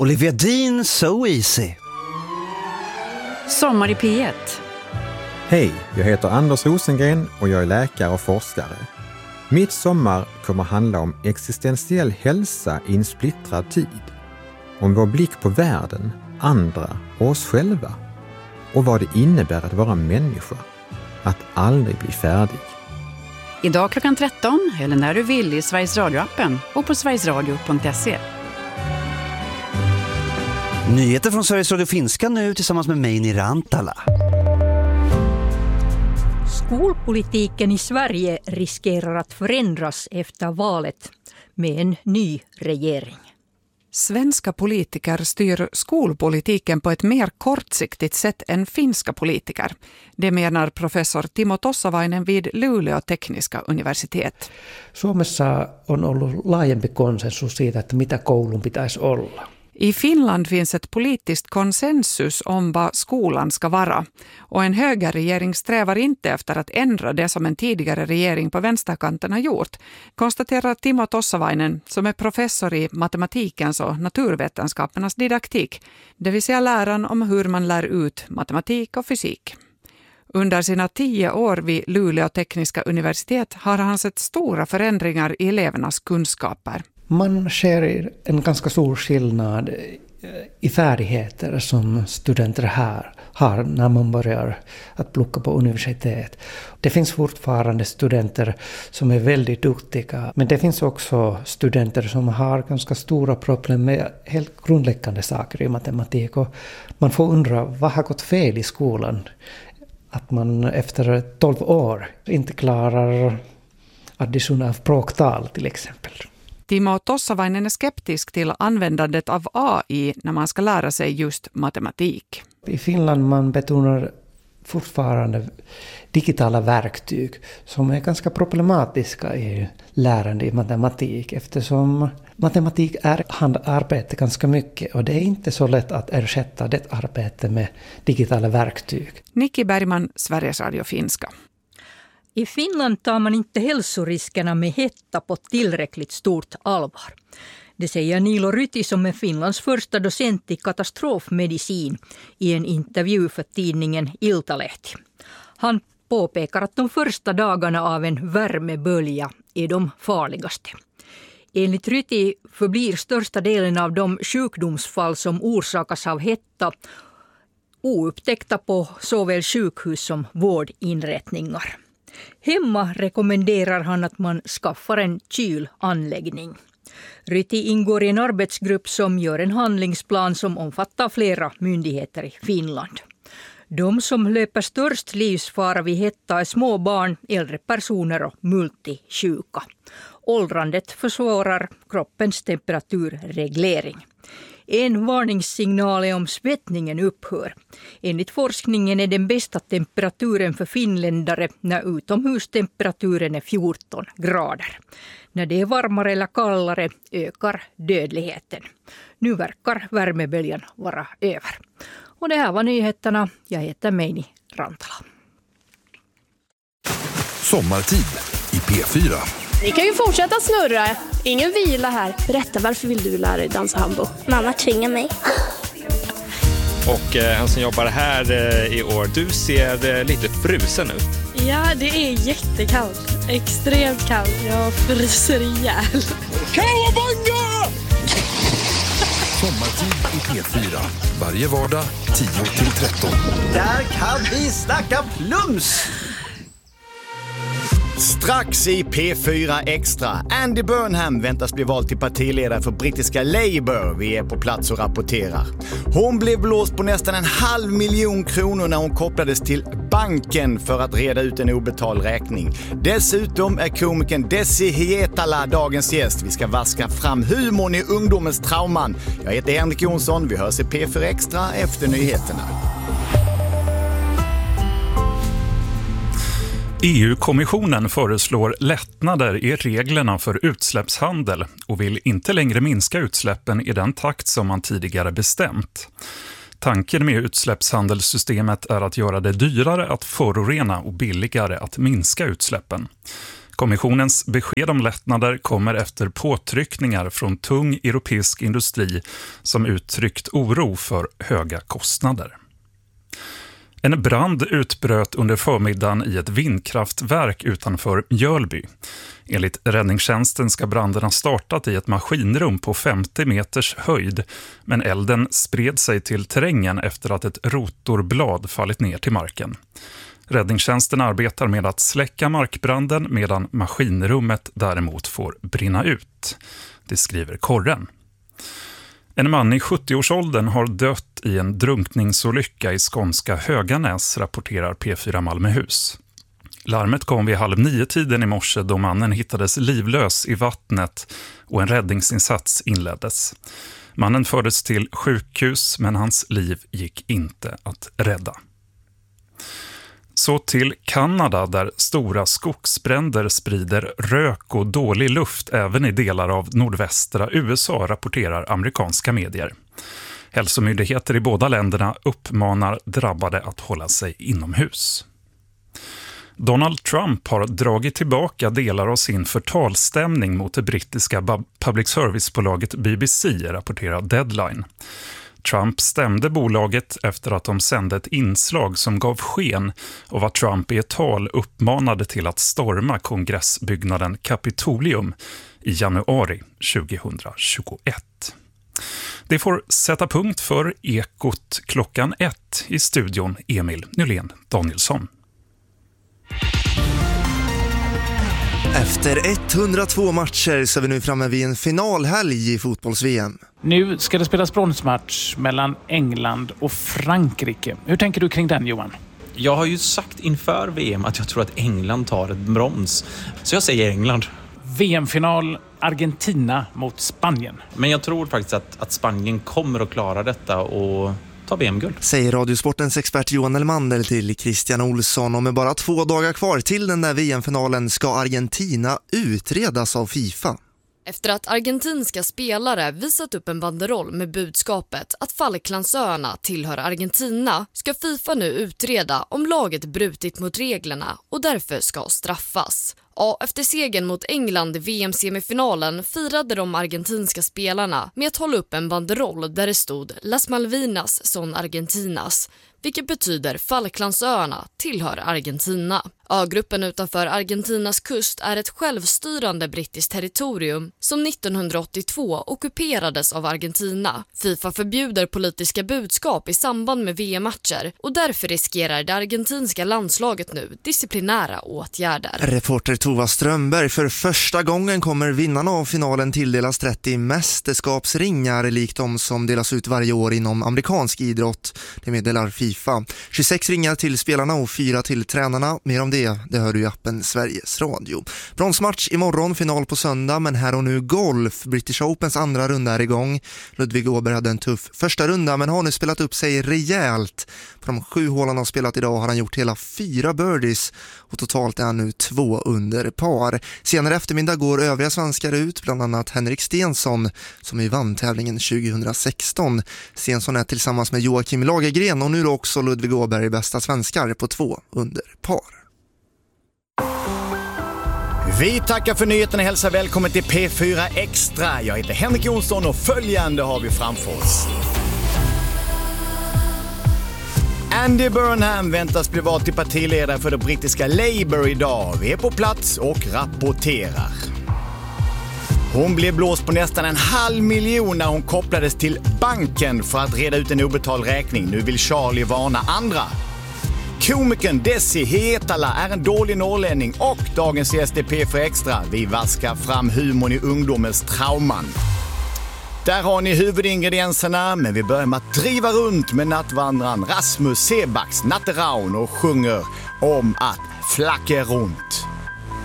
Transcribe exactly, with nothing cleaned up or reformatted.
Olivia Dean, So Easy. Sommar i P ett. Hej, jag heter Anders Rosengren och jag är läkare och forskare. Mitt sommar kommer handla om existentiell hälsa i en splittrad tid. Om vår blick på världen, andra och oss själva. Och vad det innebär att vara människa. Att aldrig bli färdig. Idag klockan tretton eller när du vill i Sveriges Radio-appen och på sverigesradio punkt se. Nyheter från Sveriges Radio Finska nu tillsammans med mig i Rantala. Skolpolitiken i Sverige riskerar att förändras efter valet med en ny regering. Svenska politiker styr skolpolitiken på ett mer kortsiktigt sätt än finska politiker. Det menar professor Timo Tossavainen vid Luleå tekniska universitet. Suomessa on ollut laajempi konsensus siitä, että mitä koulun pitäisi olla. I Finland finns ett politiskt konsensus om vad skolan ska vara. Och en högerregering strävar inte efter att ändra det som en tidigare regering på vänsterkanten har gjort, konstaterar Timo Tossavainen som är professor i matematikens och naturvetenskapernas didaktik, det vill säga läran om hur man lär ut matematik och fysik. Under sina tio år vid Luleå tekniska universitet har han sett stora förändringar i elevernas kunskaper. Man ser en ganska stor skillnad i färdigheter som studenter här har när man börjar att plugga på universitet. Det finns fortfarande studenter som är väldigt duktiga, men det finns också studenter som har ganska stora problem med helt grundläggande saker i matematik. Och man får undra, vad har gått fel i skolan? Att man efter tolv år inte klarar addition av bråktal till exempel. Timo Tossavainen är skeptisk till användandet av A I när man ska lära sig just matematik. I Finland man betonar fortfarande digitala verktyg som är ganska problematiska i lärande i matematik eftersom matematik är handarbete ganska mycket och det är inte så lätt att ersätta det arbete med digitala verktyg. Nikki Bergman, Sveriges Radio Finska. I Finland tar man inte hälsoriskerna med hetta på tillräckligt stort allvar. Det säger Niilo Ryti som är Finlands första docent i katastrofmedicin i en intervju för tidningen Iltalehti. Han påpekar att de första dagarna av en värmebölja är de farligaste. Enligt Ryti förblir största delen av de sjukdomsfall som orsakas av hetta oupptäckta på såväl sjukhus som vårdinrättningar. Hemma rekommenderar han att man skaffar en kylanläggning. Ryti ingår i en arbetsgrupp som gör en handlingsplan som omfattar flera myndigheter i Finland. De som löper störst livsfara vid hetta är små barn, äldre personer och multisjuka. Åldrandet försvårar kroppens temperaturreglering. En varningssignal är om svettningen upphör. Enligt forskningen är den bästa temperaturen för finländare när utomhustemperaturen är fjorton grader. När det är varmare eller kallare ökar dödligheten. Nu verkar värmeböljan vara över. Och det här var nyheterna. Jag heter Meini Rantala. Sommartid i P fyra. Ni kan ju fortsätta snurra. Ingen vila här. Berätta, varför vill du lära dig dansa hambo? Mamma tvingar mig. Och eh, han som jobbar här eh, i år, du ser eh, lite frusen ut. Ja, det är jättekallt. Extremt kallt. Jag fryser ihjäl. Kawabanga! Sommartid i P fyra. Varje vardag tio till tretton. Där kan vi snacka plums! Strax i P fyra Extra. Andy Burnham väntas bli vald till partiledare för brittiska Labour. Vi är på plats och rapporterar. Hon blev blåst på nästan en halv miljon kronor när hon kopplades till banken för att reda ut en obetald räkning. Dessutom är komikern Desi Hietala dagens gäst. Vi ska vaska fram humorn i ungdomens trauman. Jag heter Henrik Jonsson. Vi hörs i P fyra Extra efter nyheterna. E U-kommissionen föreslår lättnader i reglerna för utsläppshandel och vill inte längre minska utsläppen i den takt som man tidigare bestämt. Tanken med utsläppshandelssystemet är att göra det dyrare att förorena och billigare att minska utsläppen. Kommissionens besked om lättnader kommer efter påtryckningar från tung europeisk industri som uttryckt oro för höga kostnader. En brand utbröt under förmiddagen i ett vindkraftverk utanför Mjölby. Enligt räddningstjänsten ska branden ha startat i ett maskinrum på femtio meters höjd, men elden spred sig till terrängen efter att ett rotorblad fallit ner till marken. Räddningstjänsten arbetar med att släcka markbranden medan maskinrummet däremot får brinna ut. Det skriver Korren. En man i sjuttio-årsåldern har dött i en drunkningsolycka i skånska Höganäs, rapporterar P fyra Malmöhus. Larmet kom vid halv nio tiden i morse då mannen hittades livlös i vattnet och en räddningsinsats inleddes. Mannen fördes till sjukhus men hans liv gick inte att rädda. Så till Kanada där stora skogsbränder sprider rök och dålig luft även i delar av nordvästra U S A, rapporterar amerikanska medier. Hälsomyndigheter i båda länderna uppmanar drabbade att hålla sig inomhus. Donald Trump har dragit tillbaka delar av sin förtalsstämning mot det brittiska public service-bolaget B B C, rapporterar Deadline. Trump stämde bolaget efter att de sände ett inslag som gav sken av att Trump i ett tal uppmanade till att storma kongressbyggnaden Capitolium i januari tjugohundratjugoett. Det får sätta punkt för Ekot klockan ett. I studion Emil Nylén Danielsson. Efter etthundratvå matcher så är vi nu framme vid en finalhelg i fotbolls-V M. Nu ska det spelas bronsmatch mellan England och Frankrike. Hur tänker du kring den, Johan? Jag har ju sagt inför V M att jag tror att England tar ett brons. Så jag säger England. V M-final Argentina mot Spanien. Men jag tror faktiskt att, att Spanien kommer att klara detta och ta V M-guld. Säger Radiosportens expert Johan Elmander till Christian Olsson. Och med bara två dagar kvar till den där V M-finalen ska Argentina utredas av FIFA. Efter att argentinska spelare visat upp en banderoll med budskapet att Falklandsöarna tillhör Argentina ska FIFA nu utreda om laget brutit mot reglerna och därför ska straffas. Ja, efter segern mot England i V M-semifinalen firade de argentinska spelarna med att hålla upp en banderoll där det stod Las Malvinas son Argentinas, vilket betyder Falklandsöarna tillhör Argentina. Ögruppen utanför Argentinas kust är ett självstyrande brittiskt territorium som nittonhundraåttiotvå ockuperades av Argentina. FIFA förbjuder politiska budskap i samband med V M-matcher och därför riskerar det argentinska landslaget nu disciplinära åtgärder. Reporter Tova Strömberg, för första gången kommer vinnarna av finalen tilldelas trettio mästerskapsringar likt de som delas ut varje år inom amerikansk idrott. Det meddelar FIFA. tjugosex ringar till spelarna och fyra till tränarna. Mer om det, det hör du i appen Sveriges Radio. Bronsmatch imorgon, final på söndag, men här och nu golf. British Opens andra runda är igång. Ludvig Åberg hade en tuff första runda men har nu spelat upp sig rejält. På de sju hål han har spelat idag har han gjort hela fyra birdies och totalt är han nu två under par. Senare eftermiddag går övriga svenskar ut, bland annat Henrik Stensson som i vann tävlingen tjugohundrasexton. Stensson är tillsammans med Joakim Lagergren och nu också Ludvig Åberg bästa svenskar på två under par. Vi tackar för nyheterna och hälsar välkommen till P fyra Extra. Jag heter Henrik Jonsson och följande har vi framför oss. Andy Burnham väntas bli vald till partiledare för det brittiska Labour idag. Vi är på plats och rapporterar. Hon blev blåst på nästan en halv miljon när hon kopplades till banken för att reda ut en obetald räkning. Nu vill Charlie varna andra. Komikern Desi Hetala är en dålig norrlänning och dagens gäst är P fyra Extra. Vi vaskar fram humorn i ungdomens trauman. Där har ni huvudingredienserna, men vi börjar med att driva runt med nattvandran Rasmus Sebax Natteraun och sjunger om att flacka runt.